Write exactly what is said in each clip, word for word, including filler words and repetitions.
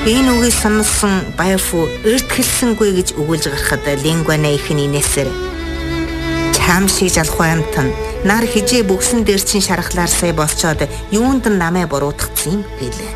Энэ үгийг сонсон Баяфу эрт хэлсэнгүй гэж өгүүлж гарахад Лингуана ихний инээсээр чам шиг жалхуу амтан нар хижээ бүгсэн дээр чин шарахлаар сая болцоод юунд нь намайг буруутгацсан юм гэлээ.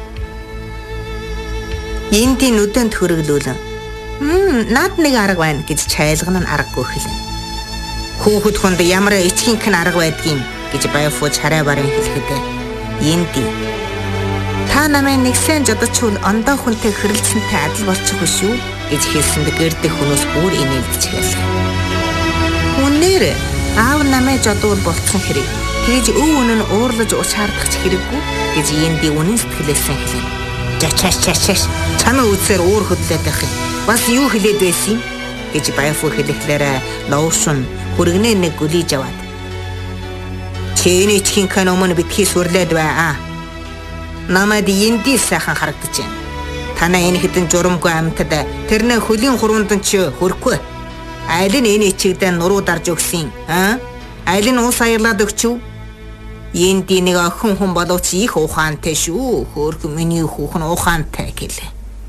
Энди нүдэнд хөрөглүүлэн "Хм, над нэг арга байна" гэж чайлган нь аргагүй хэлэн. "Хүүхэд хүнд ямар эцгийнх нь арга байдгийг" гэж Баяфу чарай барын хэлэхэд Энди "Та намайг нэг сайн жодочвол ондоо хүнтэй хэрэлцэнтэй адил болчихгүй шүү" гэж хэлсэнд гэрдэх хүмүүс бүр инээлдэж гэлээ. Үнээр аав намайг жодвол болцсон хэрэг. Тэгж өв үнэн нь уурлаж учаардах ч хэрэггүй гэж Энди үнэн сэтгэлээсээ хэлэв. "Чачаш чачаш чамаа үзээр уур хөдлөд байх юм. Бас юу хэлээд байсан юм?" гэж Баяфу хэлэхлээр Лоушн хүргэнээ нэг гүлийж аваад "Чиний чихэн кан өмнө битгий сүрлээд бай аа. Намайд Энди сайхан харагдаж байна. Танаа энэ хэдэн журамгүй амьтад тэрнээ хөлийн хуруунд нь ч хөрөхгүй. Аль нь энэ ичигдээ нуруу дарж өгсөн аа? Аль нь ус аярлаад өгчв? Энди нэг охин хүн боловч их ухаантай шүү. Хөөрхөн миний хүүхэн ухаантай" гэлээ.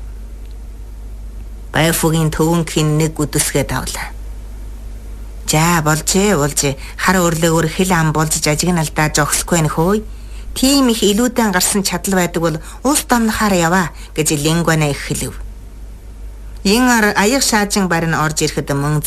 Баяфугийн төвөнхийн нэг үдэсгээ давлаа. "За болжээ болжээ. Хар өрлөөгөр хэл ам болж жажигналдаа жогсохгүй нөхөө. Тийм их илүүдэн гарсан чадал байдаг бол ус домнохоор яваа" гэж Лингуана их хэлв. Ингар аяг шаажин барин орж ирэхэд мөнз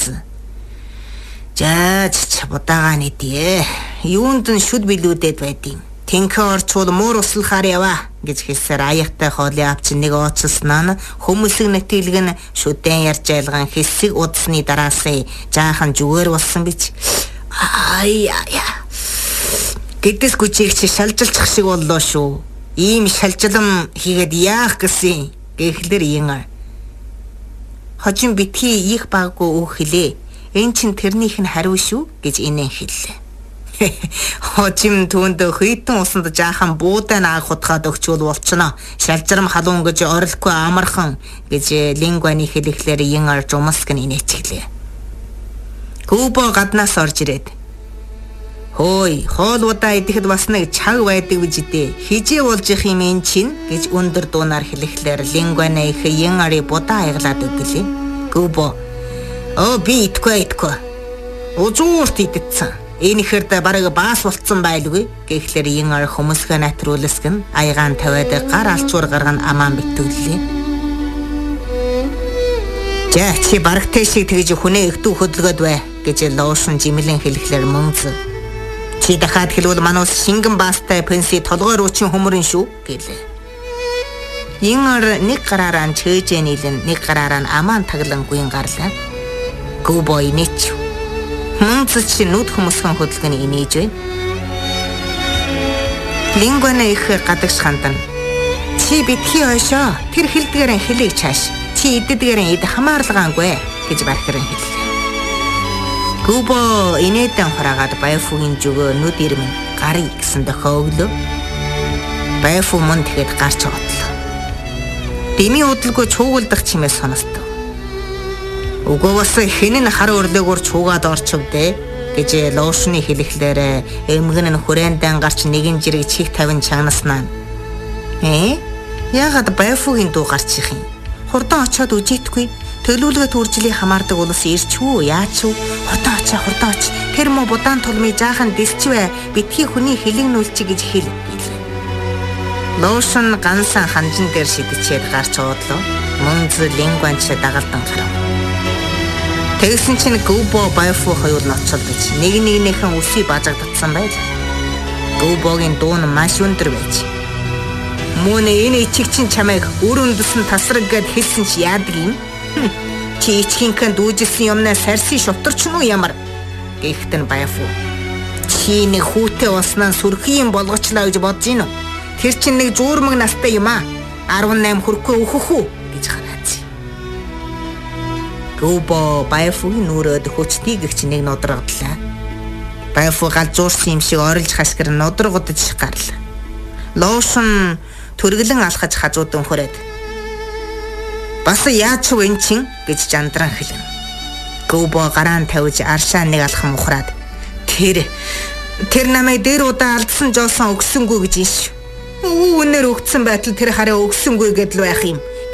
"За ч будаага нэдээ. Юунд нь шүд билүүдэд байдیں۔ Тэнхэ орчвол муур услахаар яваа" гэж хэлсээр аягтай хоолын авч нэг ооцолсноо нь хүмүүсэг нэтгэлэг нь шүдэн ярьж айлган хэсэг удсны дараасаа жаахан зүгээр болсон бич. "Ай яа. Гэдэс гүчигч шалжилчих шиг боллоо шүү. Ийм шалжилам хийгээд яах гэсэн" гэхлээр Ингар "Хожим битгий их баггүй үг хэлээ. Энд чин тэрнийх нь хариу шүү" гэж инээ хэллээ. "Хожим түүнд хитэн усанд жаахан буудай нааг хутгаад өгчвөл болчихно. Шалжрам халуун гэж орилгүй амархан" гэж Лингуаны хэлэхлээр Ингар жумск нь инээчихлээ. Гүбо гаднаас орж ирээд "Хөөй, хоолуудаа идэхэд бас нэг чаг байдаг биз дээ. Хижээ болж их юм эн чинь" гэж өндөр дуунаар хэлэхлээр Лингуана их Ингари будаа аяглаад өглөө. Гүбо "Оо би итгэхгүй итгэхгүй. Ужуурт идэтсэн. Энэ ихэрд бараг баас болцсон байлгүй" гэхлээр Ингар хүмүүсгээ натруулсгэн аягаан тавиад гар алчуур гарган амаан битүүллээ. "За чи барагтай шиг тэгж хүнээ ихдүү хөдөлгөөд бай" гэж Лоушн жимлэн хэлэхлээр мөнз "Чи дахиад хэлвэл манус шингэн баастай пенси толгой руучин хөмөрөн шүү" гэлээ. Ингар нэг гараараа чөөжээ нийлэн нэг гараараа амаан таглан гуйн гарлаа. Гүбо инээч. Мөнз чи нүд хүмүүсхэн хөдөлгөний инээж бай. Лингуана их гадагш хандан "Чи битгий ойшоо. Тэр хэлдгээрэн хэлийг чааш. Чи иддгээрэн ид хамаарлагаангүй" гэж бархиран хэллээ. Гүбо инээдэн хараагаад Баяфугийн зүгөө нүд ирмэн гарыг гисэн дохиоглоо. Баяфу мөн тэгэхэд гарч одлоо. Дими удалгүй чуугалдах чимээ сонсдог. "Үгүй бас хэн нь хар өрлөөгөр чуугаад орчвдээ" гэж Лоушны хэлэхлээр эмгэн нь хүрээндэн гарч нэгэн жирэг чих тавин чагнаснаа. "Э? Яагаад Баяфугийн дуу гарч их юм? Хурдан очиод үжигдэхгүй. Төлөвлөгөө төржлийн хамаардаг улс ирчвүү яач вэ? Хурдан очоо хурдан оч. Тэр мө будаан тулмыг жаахан дисчвэ. Битгий хүний хилэн нүлчи" гэж хэл. Лоушн гансан ханжин дээр шидчихэд гарч уудлаа. Мөнз Лингуанч дагалдан гарав. Тэгсэн чинь Гүбо Баяфу хоёул ноцолдож нэг нэгнийхэн үсий бажагдсан байлаа. Гүбогийн дуу нь маш өндөр байж. "Мөн энэ ичиг чинь чамайг өрөндсөн тасраг гэд хэлсэн чи яадаг юм? Чи ичгийнхэн дүүжилсэн юмнаа сарсын шутарч нь ямар" гэхт нь Баяфу "Чи нэг хүүтэй болсноо сүрхийн болгочлаа гэж бодож гин үү? Тэр чинь нэг жуурмаг настай юм аа. арван хүрэхгүй өөхөх үү" гэж хараацсан. Гүбо Баяфугийн нүрөөд хүчтэй гихч нэг нудрагдлаа. Баяфу галзуурсан юм шиг орилж хашгир нудрагдаж гарлаа. Лоушн төрглэн алхаж хажуудан хүрээд "Бас яач вэ эн чин" гэж жандран хэлв. Гүбо гараан тавьж аршаа нэг алхам ухраад "Тэр тэр намайг дээр удаа алдсан жолсон өгсөнгүй гэж иш. Үүнээр өгцсөн байтал тэр хараа өгсөнгүй гэдэл байх юм.